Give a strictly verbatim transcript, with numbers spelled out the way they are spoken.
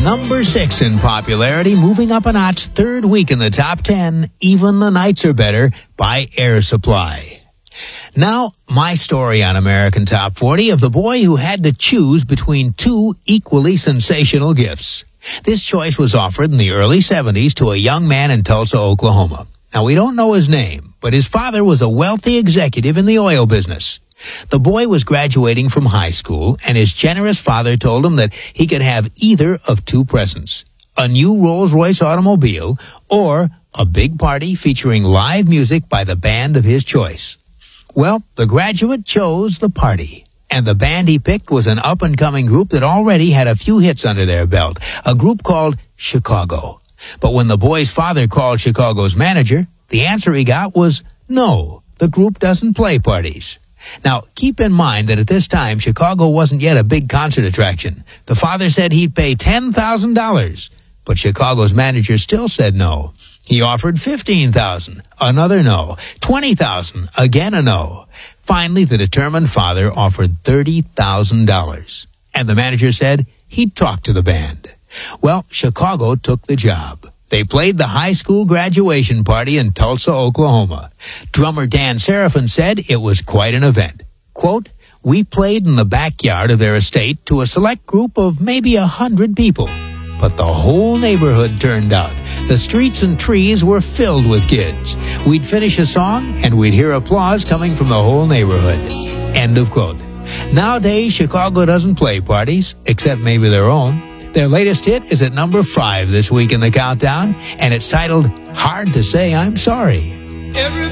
number six in popularity, moving up a notch, third week in the top ten, Even the Nights Are Better by Air Supply. Now, my story on American Top forty of the boy who had to choose between two equally sensational gifts. This choice was offered in the early seventies to a young man in Tulsa, Oklahoma. Now, we don't know his name, but his father was a wealthy executive in the oil business. The boy was graduating from high school, and his generous father told him that he could have either of two presents: a new Rolls-Royce automobile or a big party featuring live music by the band of his choice. Well, the graduate chose the party, and the band he picked was an up-and-coming group that already had a few hits under their belt, a group called Chicago. But when the boy's father called Chicago's manager, the answer he got was, no, the group doesn't play parties. Now, keep in mind that at this time, Chicago wasn't yet a big concert attraction. The father said he'd pay ten thousand dollars, but Chicago's manager still said no. He offered fifteen thousand dollars, another no, twenty thousand dollars, again a no. Finally, the determined father offered thirty thousand dollars, and the manager said he'd talk to the band. Well, Chicago took the job. They played the high school graduation party in Tulsa, Oklahoma. Drummer Dan Seraphin said it was quite an event. Quote, "We played in the backyard of their estate to a select group of maybe a hundred people. But the whole neighborhood turned out. The streets and trees were filled with kids. We'd finish a song, and we'd hear applause coming from the whole neighborhood." End of quote. Nowadays, Chicago doesn't play parties, except maybe their own. Their latest hit is at number five this week in the countdown, and it's titled Hard to Say I'm Sorry. Every